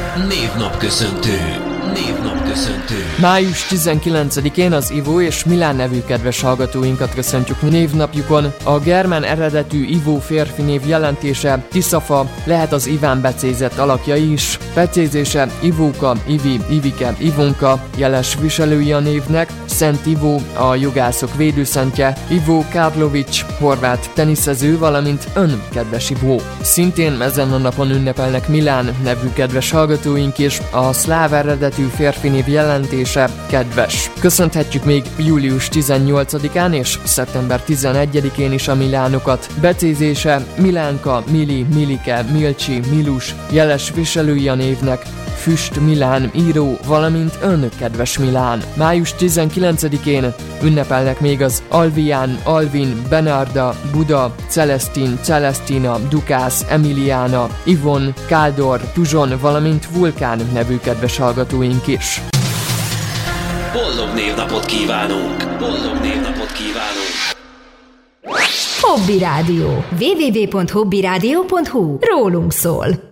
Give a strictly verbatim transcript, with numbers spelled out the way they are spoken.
Névnapköszöntő. Névnapköszöntő. május tizenkilencedikén az Ivo és Milán nevű kedves hallgatóinkat köszöntjük névnapjukon. A germán eredetű Ivo férfi név jelentése Tiszafa, lehet az Iván becézett alakja is. Becézése Ivóka, Ivi, Ivike, Ivonka, jeles viselői a névnek. Szent Ivo, a jogászok védőszentje, Ivo Karlovics, horvát teniszező, valamint ön, kedves Ivo. Szintén ezen a napon ünnepelnek Milán nevű kedves hallgatóink is, a szláv eredetű férfi név jelentése kedves. Köszönhetjük még július tizennyolcadikán és szeptember tizenegyedikén is a Milánokat. Becézése Milánka, Mili, Milike, Milcsi, Milus, jeles viselői a névnek, Füst Milán író, valamint ön, kedves Milán. május tizenkilencedikén ünnepelnek még az Alvián, Alvin, Benarda, Buda, Celestin, Celestina, Dukász, Emiliana, Ivon, Káldor, Tuzson, valamint Vulkán nevű kedves hallgatóink is. Boldog névnapot kívánunk! Boldog névnapot kívánunk! Hobby Rádió. double-u double-u double-u pont hobby rádió pont hu. Rólunk szól.